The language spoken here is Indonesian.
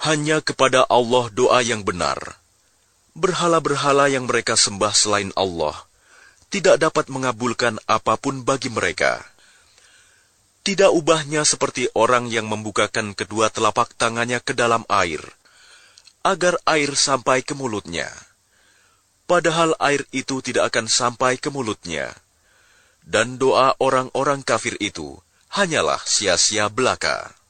Hanya kepada Allah doa yang benar. Berhala-berhala yang mereka sembah selain Allah tidak dapat mengabulkan apapun bagi mereka. Tidak ubahnya seperti orang yang membukakan kedua telapak tangannya ke dalam air, agar air sampai ke mulutnya. Padahal air itu tidak akan sampai ke mulutnya. Dan doa orang-orang kafir itu hanyalah sia-sia belaka.